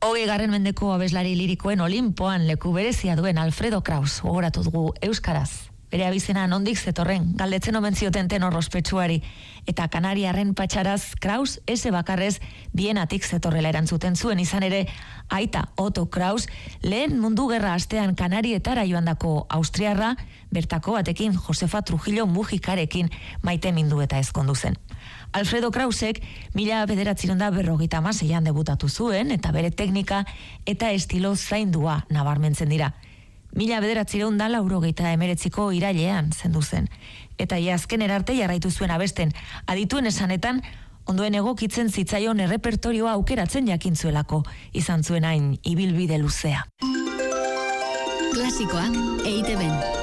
20. mendeko abeslari lirikoen Olimpoan leku berezia duen Alfredo Kraus gogoratu dugu euskaraz. Bere abizena nondik zetorren, galdetzen omen zioten tenor ospetsuari, eta Kanariarren patxaraz Kraus ese bakarrez Bienatik zetorrela erantzuten zuen, izan ere aita Otto Kraus lehen mundu gerra astean Kanarietara joandako austriarra, bertako batekin Josefa Trujillo Mujikarekin maite mindu eta ezkondu zen. Alfredo Krausek 1956an debutatu zuen eta bere teknika eta estilo zaindua nabarmentzen dira. 1989ko irailean zendu zen. Eta azken erarte jarraitu zuen abesten, adituen esanetan ondoen egokitzen zitzaion errepertorioa aukeratzen jakintzuelako, izan zuen hain ibilbide luzea. Klasikoa, EITB.